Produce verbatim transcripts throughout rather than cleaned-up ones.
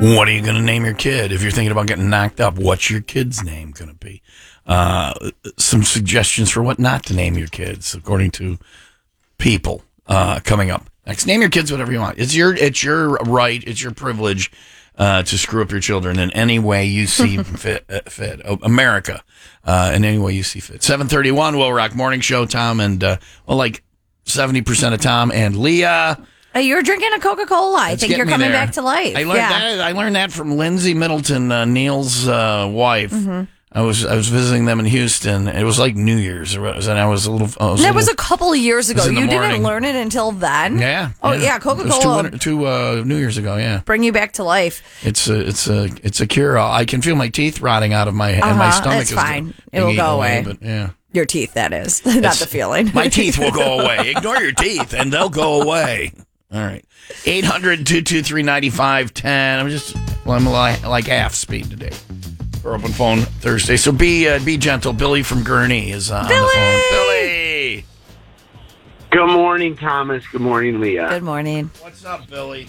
What are you going to name your kid? If you're thinking about getting knocked up, what's your kid's name going to be? Uh, some suggestions for what not to name your kids, according to people uh, coming up. Next, name your kids whatever you want. It's your it's your right, it's your privilege uh, to screw up your children in any way you see fit. Uh, fit. Oh, America, uh, in any way you see fit. seven thirty-one, Will Rock Morning Show, Tom, and, uh, well, like seventy percent of Tom and Leah. Uh, you're drinking a Coca-Cola. I It's think you're getting me coming there. back to life. I learned yeah. that. I learned that from Lindsay Middleton, uh, Neil's uh, wife. Mm-hmm. I was I was visiting them in Houston. It was like New Year's, or and I was a little. I was That a was little, a couple of years ago. was in the You didn't morning. learn it until then? Yeah. Oh, yeah, Coca-Cola. It was two, winter, two uh, New Years ago. Yeah. Bring you back to life. It's a it's a it's a cure all. I can feel my teeth rotting out of my and my Uh-huh, stomach. it's is fine. being It will eaten go away. But yeah. Your teeth, that is. Not It's- the feeling. My teeth will go away. Ignore your teeth, and they'll go away. All right. eight hundred, two two three, nine five one zero. I'm just, well, I'm like, like half speed today for Open Phone Thursday. So be uh, be gentle. Billy from Gurney is uh, on the phone. Billy! Good morning, Thomas. Good morning, Leah. Good morning. What's up, Billy?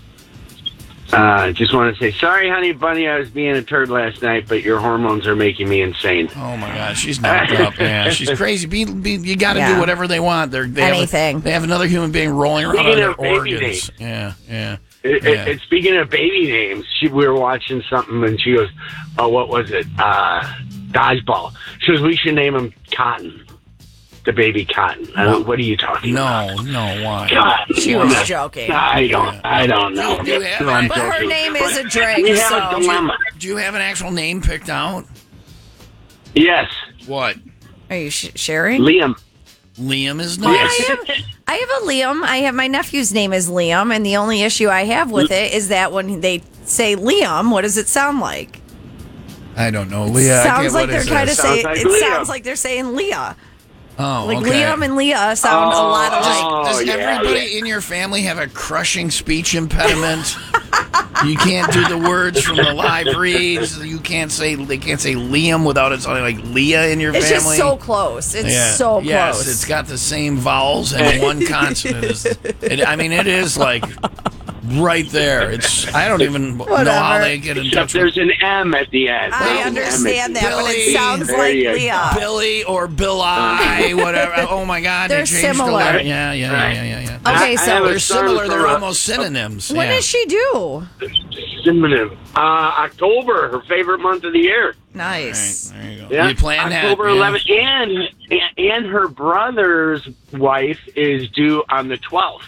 Uh, just want to say, sorry, honey bunny, I was being a turd last night, but your hormones are making me insane. Oh, my gosh. She's knocked up. Yeah, she's crazy. Be, be, you got to Yeah. do whatever they want. They're, they Anything. Have a, they have another human being rolling around Speaking on of their baby organs. names. Yeah, yeah. It, yeah. it, it, speaking of baby names, she, we were watching something, and she goes, oh, what was it? Uh, Dodgeball. She goes, we should name him Cotton. The baby Cotton. I don't, what are you talking about? No, no, why? Cotton. She was joking. I don't, I don't know. Do you have- I'm But her joking. name is a But drink, We have so- a dilemma. Do you have an actual name picked out? Yes, What? Are you sh- sharing? Liam. Liam is I nice. have, I have a Liam. I have my nephew's name is Liam, and the only issue I have with it is that when they say Liam, what does it sound like? I don't know. Leah, I sounds can't- like what they're is kind of this? saying. Sounds like It Liam. sounds like they're saying Leah. Oh, Like okay. Liam and Leah sound a lot Oh, alike. Does yeah, everybody yeah. in your family have a crushing speech impediment? You can't do the words from the live reads. You can't say they can't say Liam without it sounding like Leah in your It's family. just so close. It's Yeah. so close. Yes, it's got the same vowels and one consonant. Is, it, I mean, it is like right there. It's I don't even know how Whatever. they get in Except touch with there's an M at the end. There's I an M understand at that, the but Billy. it sounds There like you go. Leah. Billy or Bill I, whatever. Oh my God, They're they changed similar. the letter. Yeah, yeah, Right. yeah, yeah, yeah. Okay, I- I so have a They're son similar. They're for a- almost synonyms. What yeah. does she do? Synonym. Uh, October, her favorite month of the year. Nice. There you go. Yeah, You plan that? October yeah. eleventh, and and her brother's wife is due on the twelfth.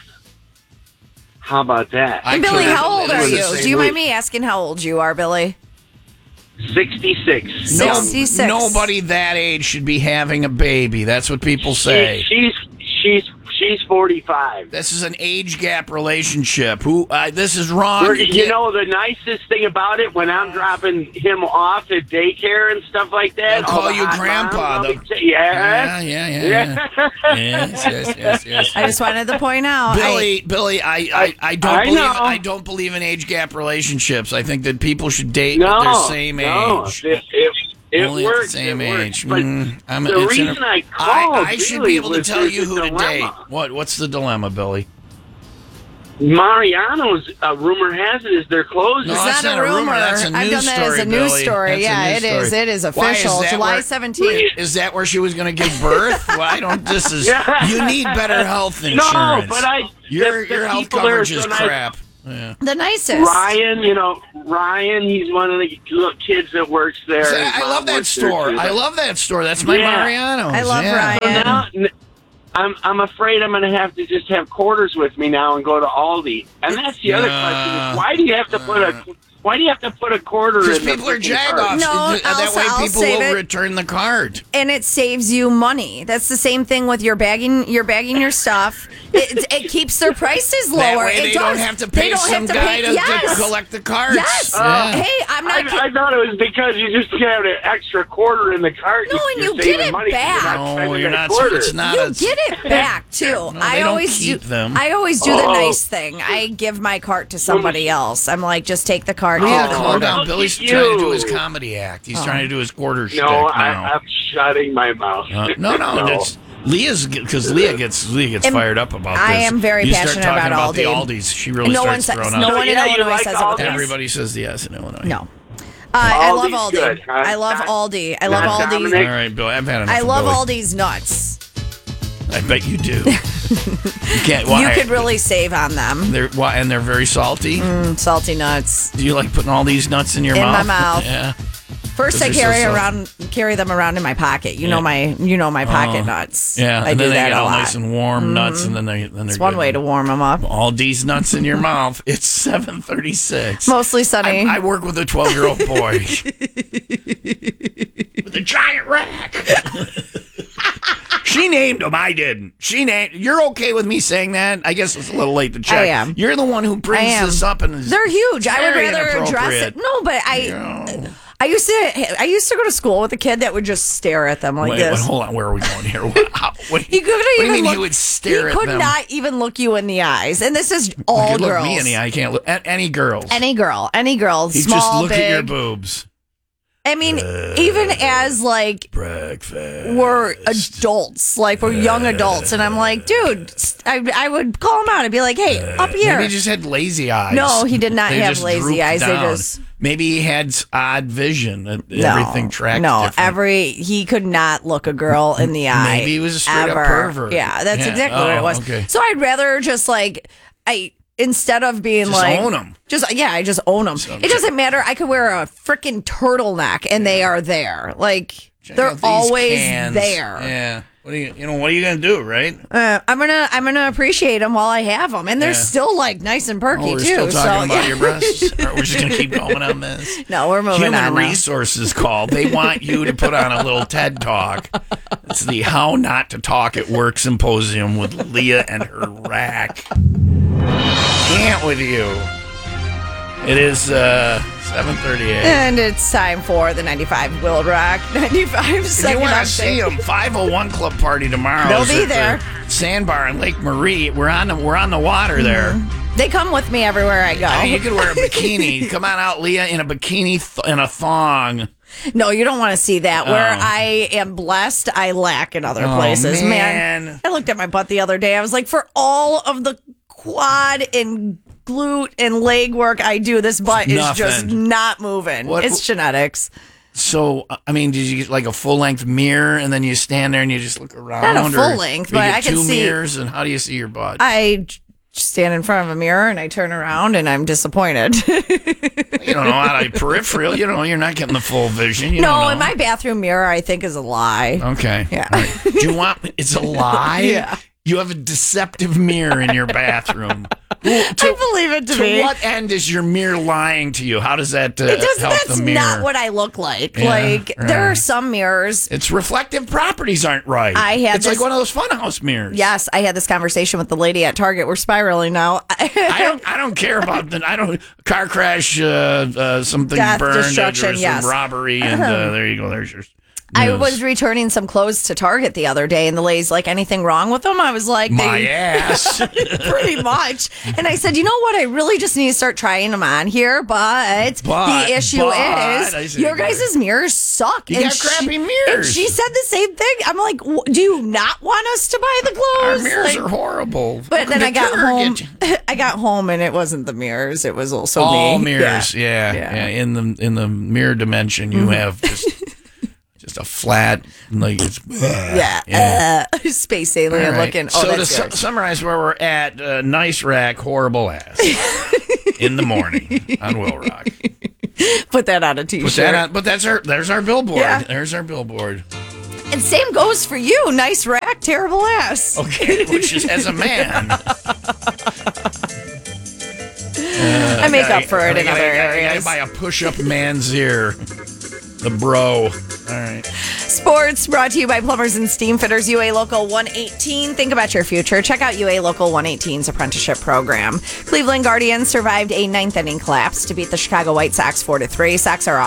How about that? I And Billy, couldn't how old believe are it. you? the same Do you mind week. me asking how old you are, Billy? Sixty-six. No, sixty-six. nobody that age should be having a baby. That's what people say. She, she's she's she's forty-five. This is an age gap relationship. Who? Uh, this is wrong. We're- You know, the nicest thing about it, when I'm dropping him off at daycare and stuff like that, They'll call all the you hot grandpa. moms, They'll- I'll be say, Yeah, yeah, yeah, yeah, yeah. yes, yes, yes, yes. I just wanted to point out. Billy, Billy, I, I, I don't I believe know. I don't believe in age gap relationships. I think that people should date no, at their same no, age. It, it, it Only works. at the same it works. age. But Mm, I'm, the it's in a- reason I called, I, I should really be able to was tell there's you a who to date. dilemma. What? What's the dilemma, Billy? Mariano's, uh, rumor has it, is they're closing. No, It's that's not not a a rumor. rumor. That's a I've news done that as story, a news Billy. story. That's a Yeah, news it is. story. It is Why, official. that July where- seventeenth. Is that where she was going to give birth? Well, I don't. This is. Yeah. You need better health insurance. No, but I Your the, the your health people there coverage are is so nice. crap. Yeah. The nicest. Ryan, you know, Ryan, he's one of the little kids that works there. See, His I mom love that works there, store. too. I love that store. That's my Yeah. Mariano's. I love yeah. Ryan. So now, n- I'm I'm afraid I'm going to have to just have quarters with me now and go to Aldi. And that's the other Uh, question: is why do you have to put a why do you have to put a quarter in Because the people are freaking cart? jagoffs. No, Th- that I'll- way I'll people save will it. return the card. And it saves you money. That's the same thing with your bagging. You're bagging your stuff. It, it keeps their prices lower. That way it they does. don't have to They pay don't some have to guy pay- to, to yes. collect the cards. Yes. Yeah. Hey, I'm not. I, I thought it was because you just have an extra quarter in the cart. No, and you're you saving get it money 'cause back. You're not No, spending you're that not. quarter. It's not you a. get it back too. No, I they don't always keep do. them. I always do the Oh. nice thing. I give my cart to somebody else. I'm like, just take the cart. Yeah, Oh. calm down. look Billy's at trying to do you. his comedy act. He's Oh. trying to do his quarter shtick No, I, now. I'm shutting my mouth. Uh, no, no, No. That's, Leah's because Leah gets Leah gets Am- fired up about this. I am very you passionate start talking about about Aldi. the Aldis. She really No one starts says- throwing no up. one in Yeah, you Illinois like says Aldi? otherwise. Everybody says yes in Illinois. No. Uh, I love Aldi's Aldi. good, huh? I love Not- Aldi. I love not Aldi. Dominic? All right, Bill. I've had enough. I of love Billy. Aldi's nuts. I bet you do. you can't. Why? You could really save on them. They're why, and they're very salty. Mm, salty nuts. Do you like putting all these nuts in your In mouth? my mouth. Yeah. First, I They're so carry salty. around carry them around in my pocket. You know Yeah. my you know my pocket Oh. nuts. Yeah, I and do then they that get a all lot. nice and warm nuts, and then they then they're It's one good. way to warm them up. all these nuts in your mouth. It's seven thirty-six. Mostly sunny. I, I work with a twelve-year-old boy with a giant rack. She named him. I didn't. She named. You're okay with me saying that? I guess it's a little late to check. I am. You're the one who I brings am. this up, and is They're huge. I would very rather address inappropriate. it. No, but I You know. I used to I used to go to school with a kid that would just stare at them like Wait, this. wait, hold on. Where are we going here? What, how, what, He couldn't what do you even mean look, he would stare he at could them? not even look you in the eyes. And this is He all could look girls. me in the eye. I can't look at any girls. Any girl, any girl, He'd small, just look big. at your boobs. I mean, even as like Breakfast. we're adults, like we're young adults, and I'm like, dude, I, I would call him out and be like, hey, up here. Maybe he just had lazy eyes. No, he did not They have just lazy drooped eyes. They down. just- Maybe he had s- odd vision. that no, Everything tracked No, different. every he could not look a girl in the eye. Maybe he was a straight up ever. pervert. Yeah, that's Yeah. exactly what Oh, it was. okay. So I'd rather just like I instead of being Just like own 'em. Just yeah, I just own them. It doesn't matter. I could wear a freaking turtleneck and they are there. Like Check they're out these always cans. there. Yeah. What are you? You know what are you gonna do, right? Uh, I'm gonna I'm gonna appreciate them while I have them, and they're Yeah. still like nice and perky Oh, we're too. still talking so about yeah. your breasts. Or we're just gonna keep going on this. No, we're moving Human on now. Resources call. They want you to put on a little TED Talk. It's the How Not to Talk at Work Symposium with Leah and her rack. Can't with you. It is uh, seven thirty-eight. And it's time for the ninety-five Will Rock ninety-five If you second want to update. see them, five oh one Club Party tomorrow. They'll is be at there. the Sandbar in Lake Marie. We're on the we're on the water there. They come with me everywhere I go. I mean, you could wear a bikini. Come on out, Leah, in a bikini th- and a thong. No, you don't want to see that. Where Oh. I am blessed, I lack in other Oh, places. man. I looked at my butt the other day. I was like, for all of the quad and glute and leg work I do, this butt is just Nothing. not moving. What- It's genetics. So, I mean, did you get like a full length mirror and then you stand there and you just look around? Not a full or length, you but get I can two see- mirrors, and how do you see your butt? I j- stand in front of a mirror and I turn around and I'm disappointed. you don't know how to peripheral. You don't know. You're not getting the full vision. You don't no, know. in my bathroom mirror, I think is a lie. Okay. Yeah. All right. Do you want? It's a lie. Yeah. You have a deceptive mirror in your bathroom. Well, to, I believe it to, to be. what end is your mirror lying to you? How does that uh, It does, help that's the mirror? not what I look like. Yeah, like there right. are some mirrors. Its reflective properties aren't right. I had It's this- like one of those funhouse mirrors. Yes, I had this conversation with the lady at Target. We're spiraling now. I don't. I don't care about the. I don't. Car crash. Uh, uh, something Death, burned. destruction, Or some yes. robbery. And uh, there you go. There's your. I news. was returning some clothes to Target the other day, and the lady's like, anything wrong with them? I was like, My they, ass. pretty much. And I said, you know what? I really just need to start trying them on here. But, But- the issue but- I is see your what you're- guys' mirrors suck. You and got crappy mirrors. And she said the same thing. I'm like, "W- do you not want us to buy the Our clothes? mirrors Like- are horrible. But How then could I got the mirror home. get you- I got home, and it wasn't the mirrors. It was also All me. mirrors. Yeah. Yeah. Yeah. Yeah. In the in the mirror dimension, you have just just a flat like it's. Yeah, Yeah. Uh, space alien All right. looking. Oh, so to that's su- yours. summarize where we're at, uh, nice rack, horrible ass. In the morning on Will Rock. Put that on a t-shirt. Put that on, but that's our there's our billboard. Yeah. There's our billboard. And same goes for you. Nice rack, terrible ass. Okay, which is as a man. I make up for it I in gotta- other I gotta- I gotta areas. buy a push-up man's ear. The bro. All right. Sports brought to you by Plumbers and Steam Fitters, U A Local one eighteen. Think about your future. Check out U A Local one eighteen's apprenticeship program. Cleveland Guardians survived a ninth inning collapse to beat the Chicago White Sox four to three. Sox are off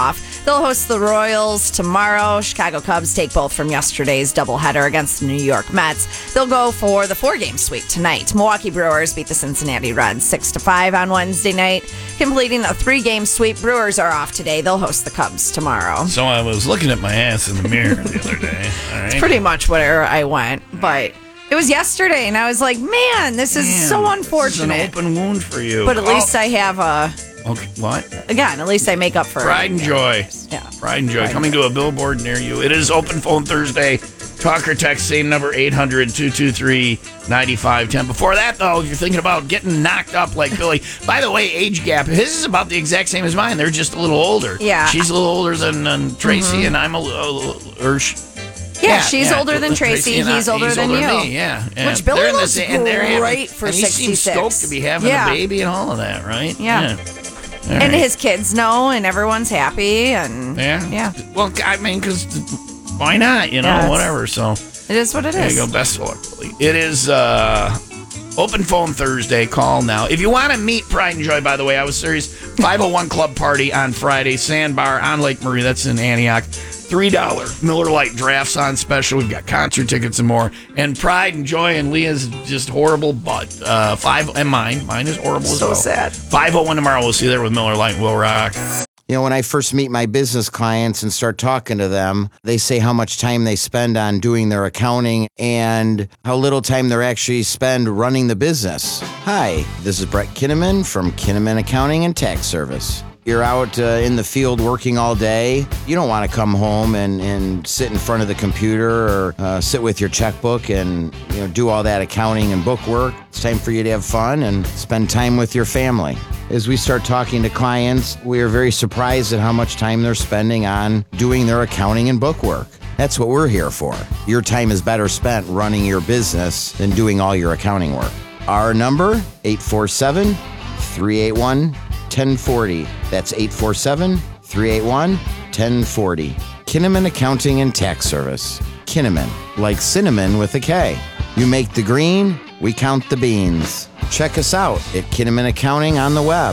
They'll host the Royals tomorrow. Chicago Cubs take both from yesterday's doubleheader against the New York Mets. They'll go for the four-game sweep tonight. Milwaukee Brewers beat the Cincinnati Reds six to five on Wednesday night, completing a three-game sweep. Brewers are off today. They'll host the Cubs tomorrow. So I was looking at my ass in the mirror the other day. All right. It's pretty much where I went, but it was yesterday, and I was like, man, this is Man, so this is unfortunate. an open wound for you. But at Oh. least I have a, Okay, what? again, at least I make up for Pride and joy. Yeah. Pride and joy. Pride Coming to a billboard near you. It is Open Phone Thursday. Talk or text, same number, eight hundred, two two three, nine five one zero. Before that, though, if you're thinking about getting knocked up like Billy, by the way, age gap, his is about the exact same as mine. They're just a little older. Yeah. She's a little older than, than Tracy, and I'm a little, or she, Yeah, she's older than Tracy. and He's I- older than you. me, yeah. yeah. Which Billy They're in the looks same- and they're having- great for and he seems sixty-six. stoked to be having Yeah. a baby and all of that, right? Yeah. All And right. his kids know, and everyone's happy, and Yeah. yeah, Well, I mean, because why not? You know, Yeah, it's- whatever. So it is what it there is. you go. Best of luck, Billy. It is uh, Open Phone Thursday. Call now. If you want to meet Pride and Joy, by the way, I was serious. five oh one Club Party on Friday. Sandbar on Lake Murray. That's in Antioch. three dollars Miller Lite drafts on special. We've got concert tickets and more. And Pride and Joy and Leah's just horrible, but uh, five and mine. Mine is horrible as So well. sad. five oh one tomorrow. We'll see you there with Miller Lite. We'll rock. You know, when I first meet my business clients and start talking to them, they say how much time they spend on doing their accounting and how little time they actually spend running the business. Hi, this is Brett Kinnaman from Kinnaman Accounting and Tax Service. You're out uh, in the field working all day. You don't want to come home and, and sit in front of the computer or uh, sit with your checkbook and you know do all that accounting and book work. It's time for you to have fun and spend time with your family. As we start talking to clients, we are very surprised at how much time they're spending on doing their accounting and book work. That's what we're here for. Your time is better spent running your business than doing all your accounting work. Our number, eight four seven, three eight one, one oh four oh. That's eight four seven, three eight one, one oh four oh. Kinnaman Accounting and Tax Service. Kinnaman, like cinnamon with a K. You make the green, we count the beans. Check us out at Kinnaman Accounting on the web.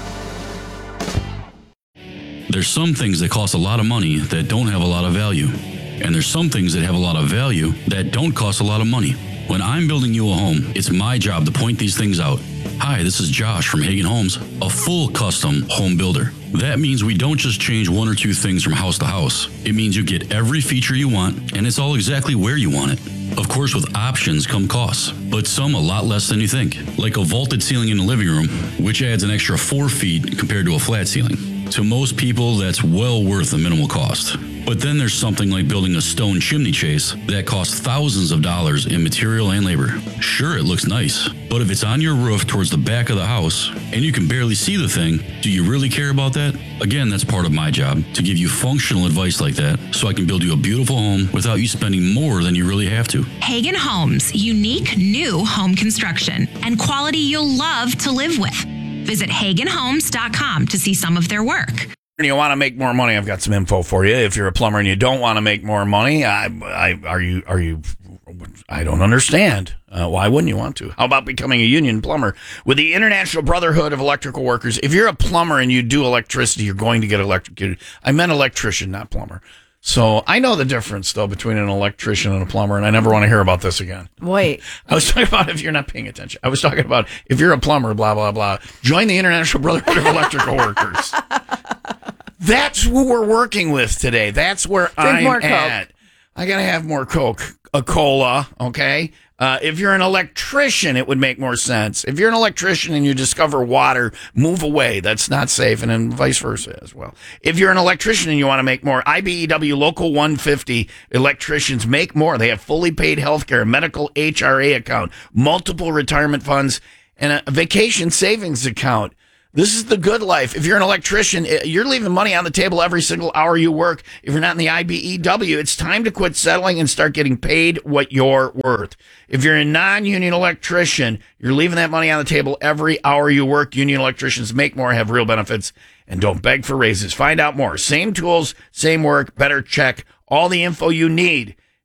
There's some things that cost a lot of money that don't have a lot of value. And there's some things that have a lot of value that don't cost a lot of money. When I'm building you a home, it's my job to point these things out. Hi, this is Josh from Hagen Homes, a full custom home builder. That means we don't just change one or two things from house to house. It means you get every feature you want, and it's all exactly where you want it. Of course, with options come costs, but some a lot less than you think. Like a vaulted ceiling in the living room, which adds an extra four feet compared to a flat ceiling. To most people, that's well worth the minimal cost. But then there's something like building a stone chimney chase that costs thousands of dollars in material and labor. Sure, it looks nice, but if it's on your roof towards the back of the house and you can barely see the thing, do you really care about that? Again, that's part of my job, to give you functional advice like that so I can build you a beautiful home without you spending more than you really have to. Hagen Homes, unique new home construction and quality you'll love to live with. Visit hagen homes dot com to see some of their work. You want to make more money? I've got some info for you. If you're a plumber and you don't want to make more money, I, I, are you? Are you? I don't understand. Uh, why wouldn't you want to? How about becoming a union plumber with the International Brotherhood of Electrical Workers? If you're a plumber and you do electricity, you're going to get electrocuted. I meant electrician, not plumber. So I know the difference, though, between an electrician and a plumber, and I never want to hear about this again. Wait. I was talking about if you're not paying attention. I was talking about if you're a plumber, blah, blah, blah. Join the International Brotherhood of Electrical Workers. That's who we're working with today. That's where Drink I'm more Coke. at. I got to have more Coke, a cola, okay? Uh, if you're an electrician, it would make more sense. If you're an electrician and you discover water, move away. That's not safe, and then vice versa as well. If you're an electrician and you want to make more, I B E W Local one fifty electricians make more. They have fully paid health care, medical H R A account, multiple retirement funds, and a vacation savings account. This is the good life. If you're an electrician, you're leaving money on the table every single hour you work. If you're not in the I B E W, it's time to quit settling and start getting paid what you're worth. If you're a non-union electrician, you're leaving that money on the table every hour you work. Union electricians make more, have real benefits, and don't beg for raises. Find out more. Same tools, same work, better check. All the info you need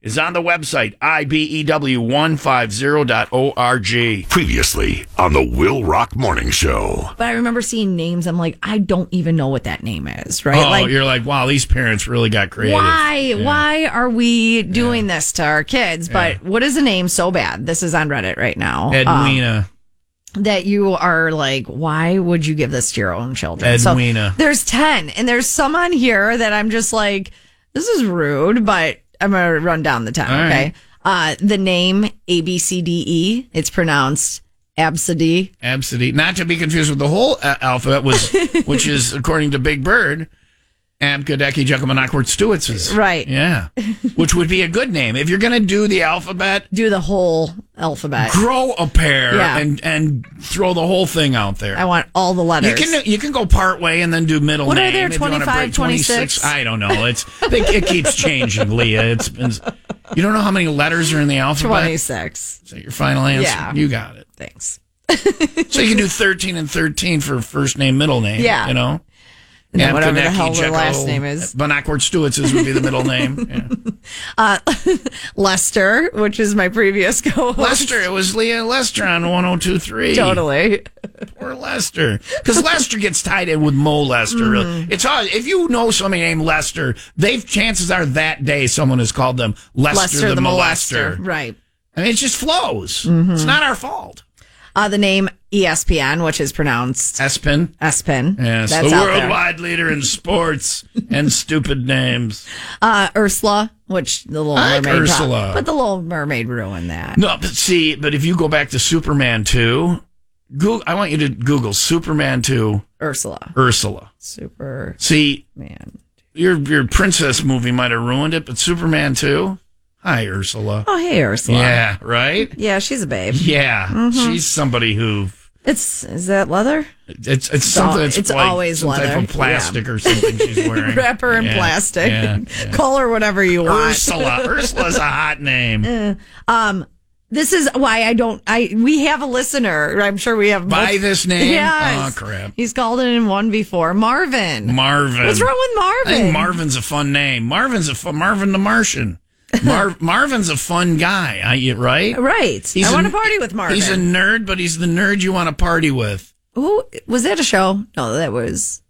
is on the website, I B E W one fifty dot org. Previously on the Will Rock Morning Show. But I remember seeing names. I'm like, I don't even know what that name is, right? Oh, like, you're like, wow, these parents really got creative. why? Yeah. Why are we doing yeah. this to our kids? But yeah. what is a name so bad? This is on Reddit right now. Edwina. Um, that you are like, why would you give this to your own children? Edwina. So there's ten, and there's some on here that I'm just like, this is rude, but I'm going to run down the ten, All okay? Right. Uh, the name A B C D E, it's pronounced Absidy. Absidy. Not to be confused with the whole uh, alphabet, was, which is, according to Big Bird, Abgadeki Jekyll Stewitz's. Right. Yeah. Which would be a good name. If you're going to do the alphabet, do the whole alphabet. Grow a pair yeah. and and throw the whole thing out there. I want all the letters. You can you can go part way and then do middle what name. What are there, if twenty-five, twenty-six? I don't know. It's it, it keeps changing, Leah. It's been, you don't know how many letters are in the alphabet? twenty-six. Is that your final answer? Yeah. You got it. Thanks. So you can do thirteen and thirteen for first name, middle name. Yeah. You know? And yeah, whatever the hell the last name is. Bonacord Stewitz's would be the middle name. Yeah. Uh, Lester, which is my previous co-host. Lester. It was Leah Lester on one oh two point three. Totally. Poor Lester. Because Lester gets tied in with Mo Lester. Mm. It's hard. If you know somebody named Lester, they've chances are that day someone has called them Lester, Lester the, the molester. molester. Right. I mean, it just flows. Mm-hmm. It's not our fault. Uh, the name E S P N, which is pronounced Espin. Espin. Yes, That's the out worldwide there. Leader in sports and stupid names. Uh, Ursula, which the Little I like Mermaid. Ursula. Pro- but the Little Mermaid ruined that. No, but see, but if you go back to Superman two, Google, I want you to Google Superman two. Ursula. Ursula. Super. See, man, your your princess movie might have ruined it, but Superman two. Hi, Ursula. Oh, hey, Ursula. Yeah, right? Yeah, she's a babe. Yeah, mm-hmm. she's somebody who... It's Is that leather? It's it's something that's it's like always some leather. type of plastic yeah. or something she's wearing. Wrap her in yeah, plastic. Yeah, yeah. Call her whatever you want. Ursula. Ursula's a hot name. Uh, um, This is why I don't... I We have a listener. I'm sure we have... By both. this name? Yes. Oh, crap. He's called it in one before. Marvin. Marvin. What's wrong with Marvin? I think Marvin's a fun name. Marvin's a fun... Marvin the Martian. Mar- Marvin's a fun guy, I, right? Right. He's I a, want to party with Marvin. He's a nerd, but he's the nerd you want to party with. Who was that a show? No, that was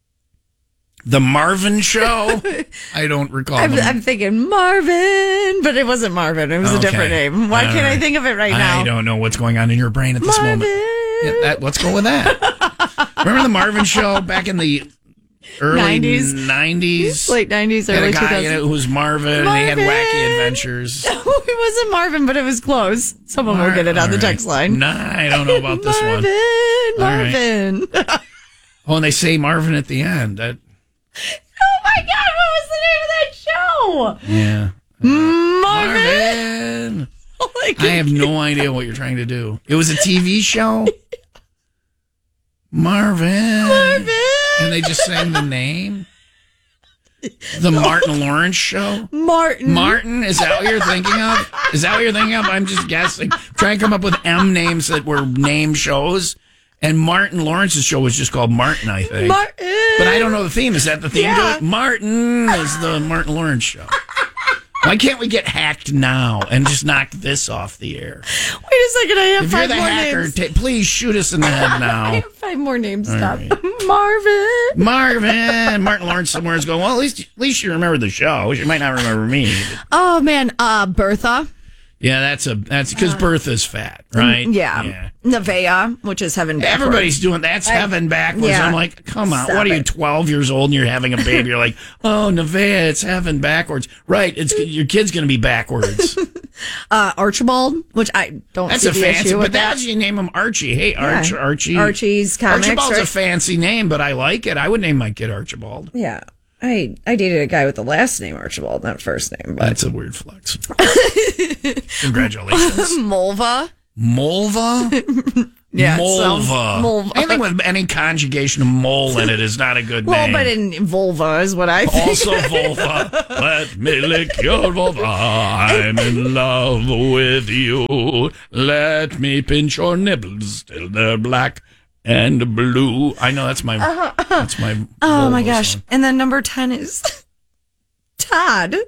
The Marvin Show. I don't recall. I'm, them. I'm thinking Marvin, but it wasn't Marvin. It was Okay. a different name. Why All can't right. I think of it right now? I don't know what's going on in your brain at this Marvin. moment. Yeah, that, let's go with that. Remember the Marvin Show back in the early nineties, nineties, late nineties, had early a guy two in it thousands. who was Marvin, Marvin. and he had wacky adventures. No, it wasn't Marvin, but it was close. Someone Mar- will get it on all the right. text line. Nah, I don't know about this one. Marvin, Marvin. Oh, and they say Marvin at the end. That, Oh my God, what was the name of that show? yeah. Marvin. Marvin. Oh my I have no idea what you're trying to do. It was a T V show. Marvin. Marvin. And they just sang the name. The Martin Lawrence Show. Martin. Martin, is that what you're thinking of? Is that what you're thinking of? I'm just guessing. Trying to come up with M names that were name shows. And Martin Lawrence's show was just called Martin, I think. Martin. But I don't know the theme. Is that the theme Yeah. to it? Martin is the Martin Lawrence Show. Why can't we get hacked now and just knock this off the air? Wait a second, I have If you're five the more hacker, names. ta- please shoot us in the head I now. have five more names. All Stop. right. Marvin. Marvin. Martin Lawrence somewhere is going, well, at least, at least you remember the show. You might not remember me. But Oh man, uh, Bertha. yeah, that's a that's because Bertha's fat, right? Yeah. yeah. Nevea, which is heaven backwards. Everybody's doing that's heaven backwards. yeah. I'm like, come on, Stop what are you, it. twelve years old and you're having a baby? You're like, oh, Nevea, it's heaven backwards. Right, it's your kid's going to be backwards. Uh, Archibald, which I don't That's see a the fancy, issue but with that. that's you name him Archie. Hey, Arch, Yeah. Archie. Archie's comics, Archibald's right? a fancy name, but I like it. I would name my kid Archibald. Yeah. I, I dated a guy with the last name Archibald, not first name, but That's a weird flex. Congratulations. Mulva. Mulva? Yeah, it sounds- Mulva. Mulva. Anything with any conjugation of mole in it is not a good Well, name. but in vulva is what I think. Also vulva. Let me lick your vulva. I'm in love with you. Let me pinch your nipples till they're black and blue. I know that's my that's my Oh my vulva gosh. song. And then number ten is Todd.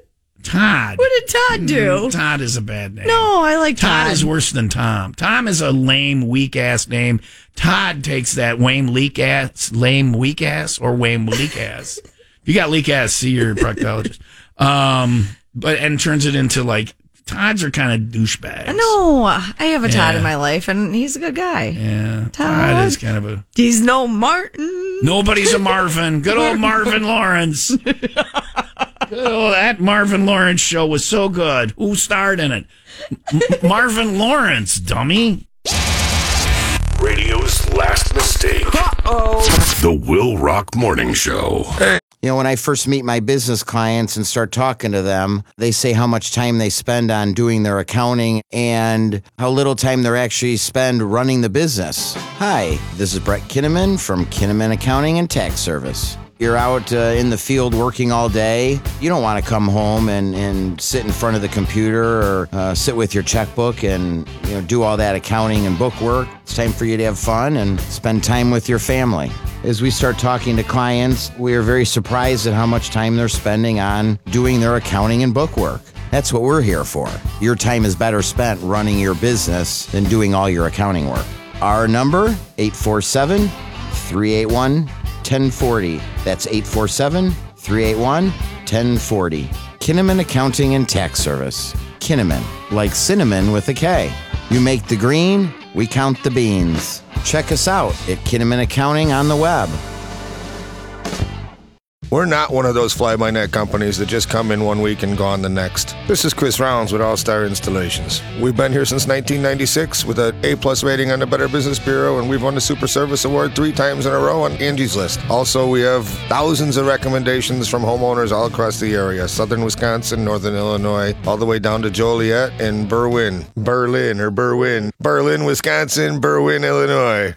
Todd. What did Todd do? Mm, Todd is a bad name. No, I like Todd. Todd. is worse than Tom. Tom is a lame, weak ass name. Todd takes that Wayne leak ass, lame, weak ass, or Wayne leak ass. If you got leak ass, see your proctologist. Um, but and turns it into like Todds are kind of douchebags. No, I have a Todd Yeah. in my life, and he's a good guy. Yeah, Todd. Todd is kind of a. He's no Martin. Nobody's a Marvin. Good old Marvin Lawrence. Good old, that Marvin Lawrence show was so good. Who starred in it? M- Marvin Lawrence, dummy. Radio's last mistake. Uh-oh. The Will Rock Morning Show. You know, when I first meet my business clients and start talking to them, they say how much time they spend on doing their accounting and how little time they actually spend running the business. Hi, this is Brett Kinnaman from Kinnaman Accounting and Tax Service. You're out uh, in the field working all day. You don't want to come home and, and sit in front of the computer or uh, sit with your checkbook and you know do all that accounting and book work. It's time for you to have fun and spend time with your family. As we start talking to clients, we are very surprised at how much time they're spending on doing their accounting and book work. That's what we're here for. Your time is better spent running your business than doing all your accounting work. Our number, eight four seven, three eight one, one oh four oh. That's eight four seven, three eight one, one oh four oh. Kinnaman Accounting and Tax Service. Kinnaman, like cinnamon with a K. You make the green, we count the beans. Check us out at Kinnaman Accounting on the web. We're not one of those fly-by-night companies that just come in one week and gone the next. This is Chris Rounds with All Star Installations. We've been here since nineteen ninety-six with an A-plus rating on the Better Business Bureau, and we've won the Super Service Award three times in a row on Angie's List. Also, we have thousands of recommendations from homeowners all across the area, southern Wisconsin, northern Illinois, all the way down to Joliet and Berwyn. Berlin or Berwyn. Berlin, Wisconsin, Berwyn, Illinois.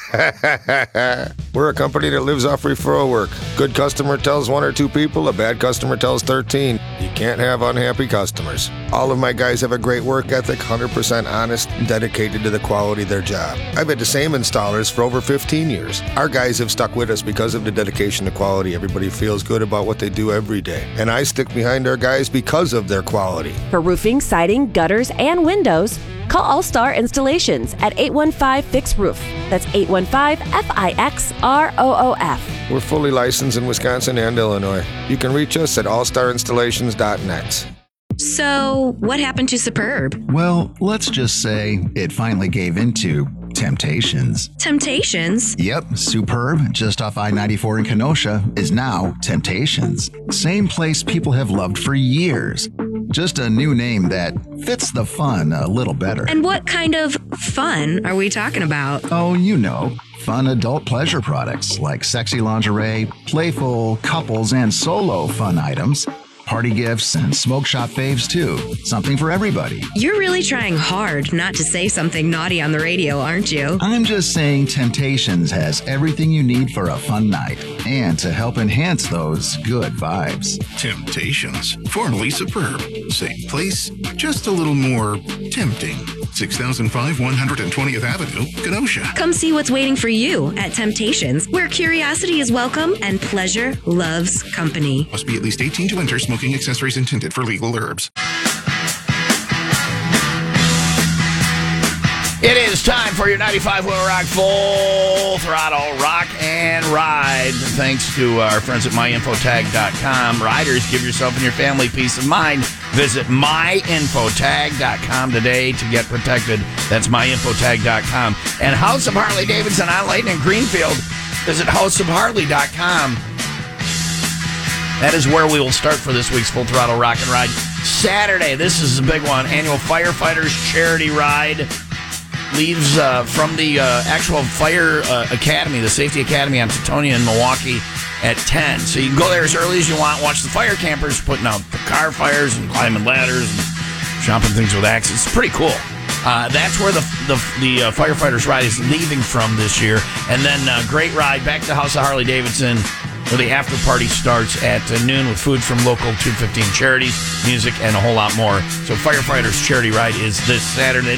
We're a company that lives off referral work. Good customer tells one or two people, a bad customer tells thirteen. You can't have unhappy customers. All of my guys have a great work ethic, one hundred percent honest, and dedicated to the quality of their job. I've had the same installers for over fifteen years. Our guys have stuck with us because of the dedication to quality. Everybody feels good about what they do every day. And I stick behind our guys because of their quality. For roofing, siding, gutters, and windows, call All Star Installations at eight one five, fix roof. That's eight one five, F I X R O O F. We're fully licensed in Wisconsin and Illinois. You can reach us at all star installations dot net. So, what happened to Superb? Well, let's just say it finally gave into Temptations. Temptations? Yep, Superb, just off I ninety-four in Kenosha, is now Temptations. Same place people have loved for years. Just a new name that fits the fun a little better. And what kind of fun are we talking about? Oh, you know, fun adult pleasure products like sexy lingerie, playful couples and solo fun items, party gifts, and smoke shop faves too. Something for everybody. You're really trying hard not to say something naughty on the radio, aren't you? I'm just saying Temptations has everything you need for a fun night and to help enhance those good vibes. Temptations, formerly Superb. Same place, just a little more tempting. six thousand five, one hundred twentieth Avenue, Kenosha. Come see what's waiting for you at Temptations, where curiosity is welcome and pleasure loves company. Must be at least eighteen to enter. Smoking accessories intended for legal herbs. It is time for your ninety-five Will Rock Full Throttle Rock and Ride. Thanks to our friends at my info tag dot com. Riders, give yourself and your family peace of mind. Visit my info tag dot com today to get protected. That's my info tag dot com. And House of Harley Davidson on Layton and Greenfield. Visit house of harley dot com. That is where we will start for this week's Full Throttle Rock and Ride. Saturday, this is a big one. Annual Firefighters Charity Ride. Leaves uh, from the uh, actual Fire uh, Academy, the Safety Academy on Teutonia in Milwaukee at ten. So you can go there as early as you want, watch the fire campers putting out the car fires and climbing ladders and chopping things with axes. It's pretty cool. Uh, that's where the the, the uh, Firefighters Ride is leaving from this year. And then uh, great ride back to House of Harley Davidson, where the after party starts at uh, noon with food from local two fifteen charities, music, and a whole lot more. So Firefighters Charity Ride is this Saturday.